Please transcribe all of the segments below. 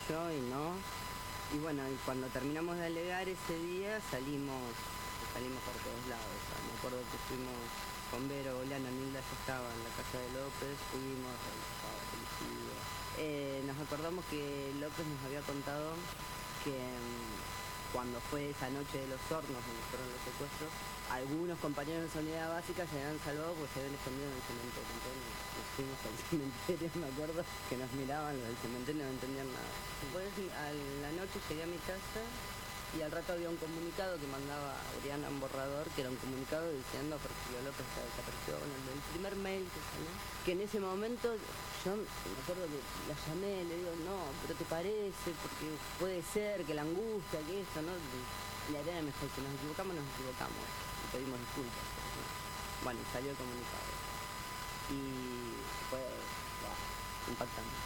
mucho y no. Y bueno, y cuando terminamos de alegar ese día salimos por todos lados. O sea, me acuerdo que fuimos con Vero, Oleana, Nilda ya estaba en la casa de López, fuimos, estaba policía. Nos acordamos que López nos había contado que cuando fue esa noche de los hornos, donde fueron los secuestros, algunos compañeros de su unidad básica se habían salvado porque se habían escondido en el cementerio. Entonces nos fuimos al cementerio, me acuerdo que nos miraban los del cementerio y no entendían nada. Después a la noche llegué a mi casa y al rato había un comunicado que mandaba Oriana, un borrador, que era un comunicado diciendo Porfirio López está desaparecido. Bueno, el primer mail que salió, que en ese momento yo me acuerdo que la llamé, le digo, no, pero te parece, porque puede ser que la angustia, que esto, ¿no? Y la idea me dijo, si nos equivocamos, y pedimos disculpas. ¿No? Bueno, y salió el comunicado. Y fue impactante.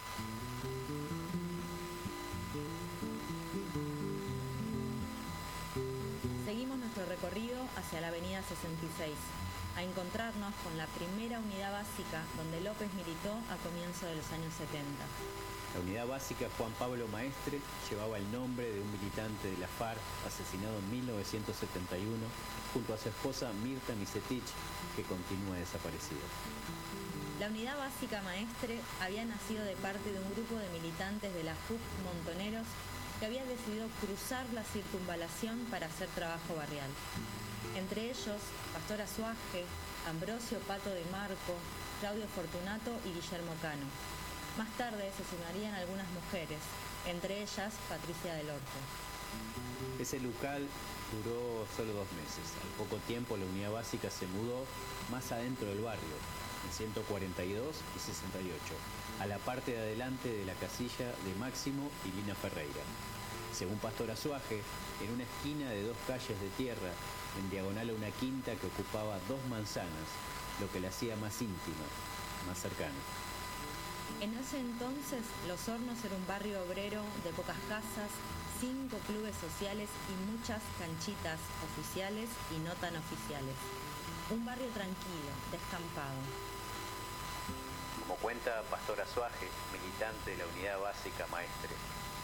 Seguimos nuestro recorrido hacia la avenida 66, a encontrarnos con la primera unidad básica donde López militó a comienzos de los años 70. La unidad básica Juan Pablo Maestre llevaba el nombre de un militante de la FARC asesinado en 1971 junto a su esposa Mirta Misetich, que continúa desaparecida. La unidad básica Maestre había nacido de parte de un grupo de militantes de la FUC Montoneros que había decidido cruzar la circunvalación para hacer trabajo barrial. Entre ellos, Pastor Azuaje, Ambrosio Pato de Marco, Claudio Fortunato y Guillermo Cano. Más tarde se sumarían algunas mujeres, entre ellas Patricia del Orto. Ese local duró solo 2 meses. Al poco tiempo la unidad básica se mudó más adentro del barrio, en 142 y 68, a la parte de adelante de la casilla de Máximo y Lina Ferreira. Según Pastor Azuaje, en una esquina de 2 calles de tierra, en diagonal a una quinta que ocupaba 2 manzanas, lo que la hacía más íntima, más cercana. En ese entonces, Los Hornos era un barrio obrero de pocas casas, 5 clubes sociales y muchas canchitas oficiales y no tan oficiales. Un barrio tranquilo, descampado. Como cuenta Pastor Azuaje, militante de la unidad básica Maestre,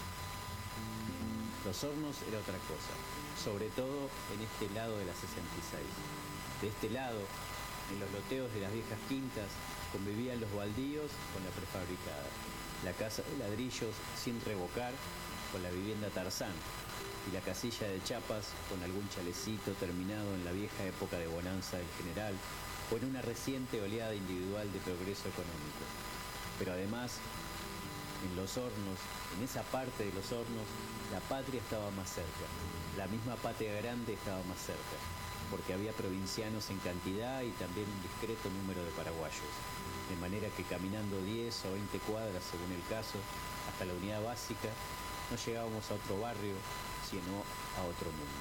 Los Hornos era otra cosa, sobre todo en este lado de la 66. De este lado, en los loteos de las viejas quintas, convivían los baldíos con la prefabricada, la casa de ladrillos sin revocar con la vivienda Tarzán y la casilla de chapas con algún chalecito terminado en la vieja época de bonanza del general o en una reciente oleada individual de progreso económico. Pero además, en Los Hornos, en esa parte de Los Hornos, la patria estaba más cerca, la misma patria grande estaba más cerca, porque había provincianos en cantidad y también un discreto número de paraguayos, de manera que caminando 10 o 20 cuadras, según el caso, hasta la unidad básica, no llegábamos a otro barrio, sino a otro mundo.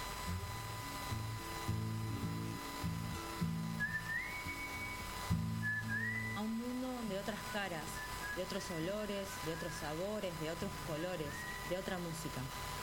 A un mundo de otras caras, de otros olores, de otros sabores, de otros colores, de otra música.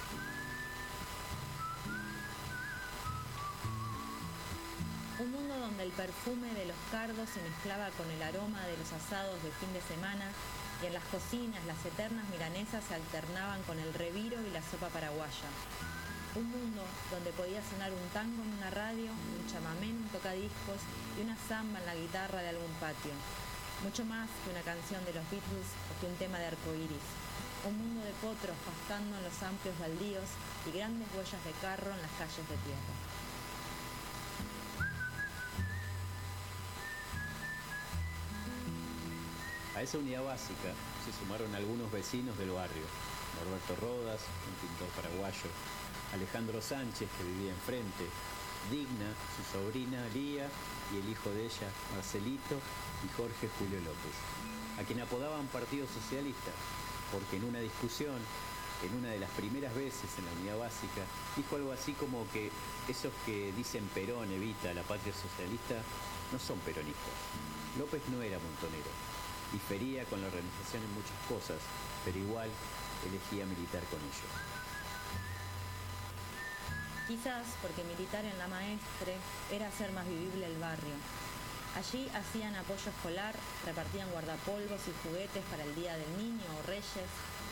Un mundo donde el perfume de los cardos se mezclaba con el aroma de los asados de fin de semana y en las cocinas las eternas milanesas se alternaban con el reviro y la sopa paraguaya. Un mundo donde podía sonar un tango en una radio, un chamamé en un tocadiscos y una samba en la guitarra de algún patio. Mucho más que una canción de los Beatles o que un tema de arcoíris. Un mundo de potros pastando en los amplios baldíos y grandes huellas de carro en las calles de tierra. A esa unidad básica se sumaron algunos vecinos del barrio, Norberto Rodas, un pintor paraguayo, Alejandro Sánchez, que vivía enfrente, Digna, su sobrina Lía y el hijo de ella, Marcelito, y Jorge Julio López, a quien apodaban Partido Socialista, porque en una discusión, en una de las primeras veces en la unidad básica, dijo algo así como que esos que dicen Perón evita la patria socialista no son peronistas. López no era montonero, difería con la organización en muchas cosas, pero igual elegía militar con ellos. Quizás porque militar en la Maestre era hacer más vivible el barrio. Allí hacían apoyo escolar, repartían guardapolvos y juguetes para el Día del Niño o Reyes,